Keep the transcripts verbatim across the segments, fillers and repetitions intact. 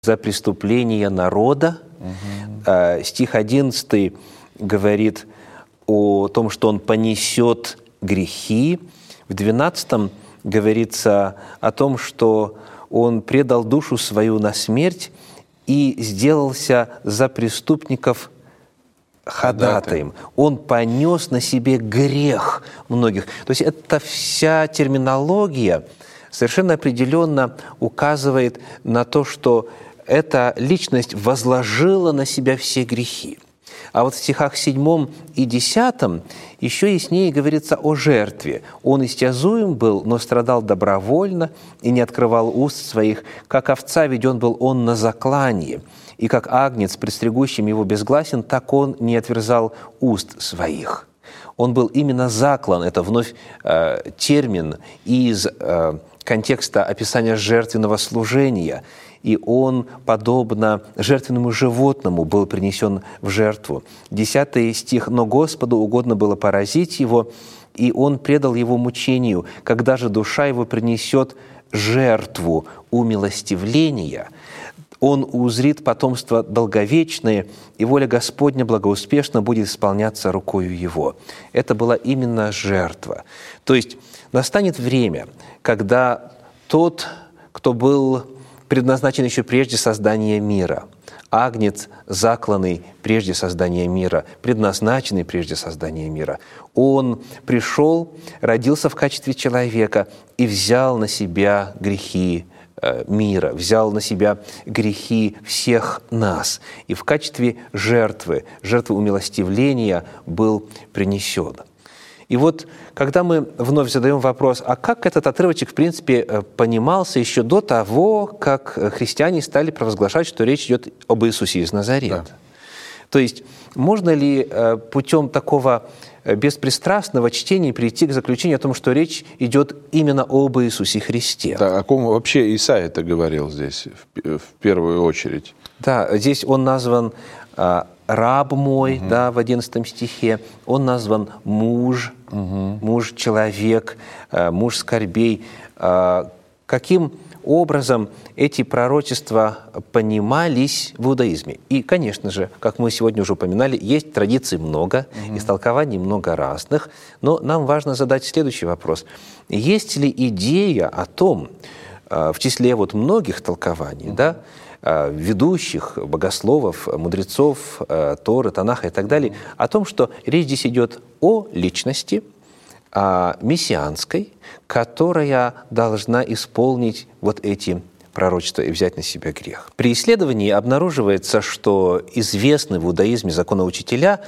за преступления народа. Угу. Стих одиннадцатый говорит о том, что он понесет грехи. В двенадцатом говорится о том, что он предал душу свою на смерть и сделался за преступников ходатаем. Он понес на себе грех многих. То есть эта вся терминология совершенно определенно указывает на то, что эта личность возложила на себя все грехи. А вот в стихах седьмом и десятом еще яснее говорится о жертве. «Он истязуем был, но страдал добровольно и не открывал уст своих. Как овца веден был он на закланье, и как агнец, предстригущим его безгласен, так он не отверзал уст своих». Он был именно заклан. Это вновь э, термин из э, контекста описания жертвенного служения. И он, подобно жертвенному животному, был принесен в жертву. Десятый стих. «Но Господу угодно было поразить его, и он предал его мучению. Когда же душа его принесет жертву умилостивления, он узрит потомство долговечное, и воля Господня благоуспешно будет исполняться рукою его». Это была именно жертва. То есть настанет время, когда тот, кто был предназначен еще прежде создания мира, агнец, закланный прежде создания мира, предназначенный прежде создания мира, он пришел, родился в качестве человека и взял на себя грехи мира, взял на себя грехи всех нас. И в качестве жертвы, жертвы умилостивления был принесен. И вот, когда мы вновь задаем вопрос, а как этот отрывочек, в принципе, понимался еще до того, как христиане стали провозглашать, что речь идет об Иисусе из Назарета? Да. То есть, можно ли путем такого беспристрастного чтения прийти к заключению о том, что речь идет именно об Иисусе Христе? Да, о ком вообще Исаия это говорил здесь в, в первую очередь? Да, здесь он назван «раб мой», угу. да, в одиннадцатом стихе, он назван «муж», угу. «муж человек», «муж скорбей». Каким образом эти пророчества понимались в иудаизме? И, конечно же, как мы сегодня уже упоминали, есть традиций много, угу. истолкований много разных, но нам важно задать следующий вопрос. Есть ли идея о том, в числе вот многих толкований, угу. да, ведущих, богословов, мудрецов, Торы, Танаха и так далее, о том, что речь здесь идет о личности мессианской, которая должна исполнить вот эти пророчества и взять на себя грех. При исследовании обнаруживается, что известные в иудаизме законоучителя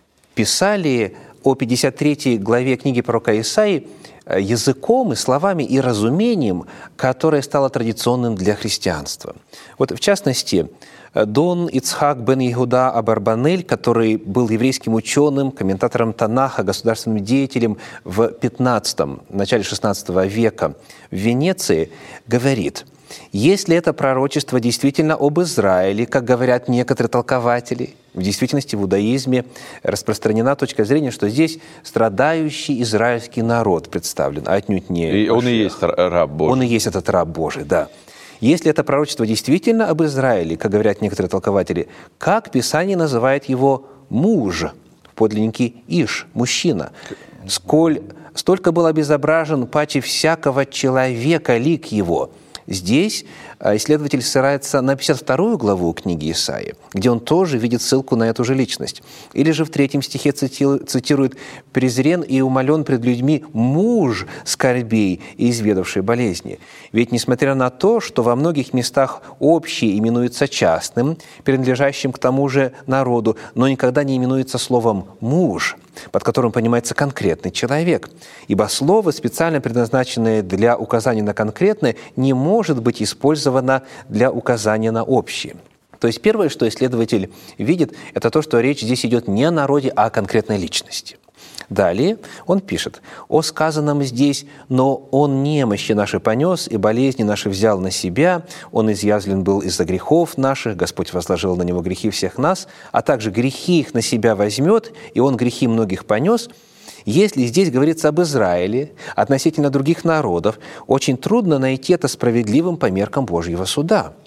писали о пятьдесят третьей главе книги пророка Исаии языком и словами и разумением, которое стало традиционным для христианства. Вот в частности, Дон Ицхак бен Иуда Абарбанель, который был еврейским ученым, комментатором Танаха, государственным деятелем в пятнадцатом, начале шестнадцатого века в Венеции, говорит: если это пророчество действительно об Израиле, как говорят некоторые толкователи, в действительности в иудаизме распространена точка зрения, что здесь страдающий израильский народ представлен, а отнюдь не... И он и есть раб Божий. Он и есть этот раб Божий, да. Если это пророчество действительно об Израиле, как говорят некоторые толкователи, как Писание называет его муж, в подлиннике Иш, мужчина, сколь столько был обезображен паче всякого человека лик его. Здесь исследователь ссылается на пятьдесят вторую главу книги Исаии, где он тоже видит ссылку на эту же личность. Или же в третьем стихе цитирует: «презрен и умолен пред людьми муж скорбей и изведавший болезни». Ведь несмотря на то, что во многих местах общее именуется частным, принадлежащим к тому же народу, но никогда не именуется словом «муж», под которым понимается конкретный человек. Ибо слово, специально предназначенное для указания на конкретное, не может быть использовано для указания на общее. То есть первое, что исследователь видит, это то, что речь здесь идет не о народе, а о конкретной личности. Далее он пишет: «О сказанном здесь, но он немощи наши понес, и болезни наши взял на себя, он изъязвлен был из-за грехов наших, Господь возложил на него грехи всех нас, а также грехи их на себя возьмет, и он грехи многих понес». Если здесь говорится об Израиле относительно других народов, очень трудно найти это справедливым по меркам Божьего суда.